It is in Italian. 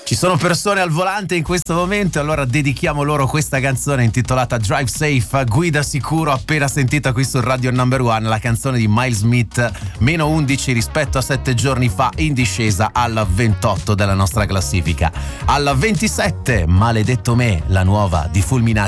Ci sono persone al volante in questo momento, allora dedichiamo loro questa canzone intitolata Drive Safe, guida sicuro, appena sentita qui su Radio Number One, la canzone di Miles Smith, meno 11 rispetto a 7 giorni fa, in discesa al 28 della nostra classifica. Al 27, Maledetto Me, la nuova di Fulminati.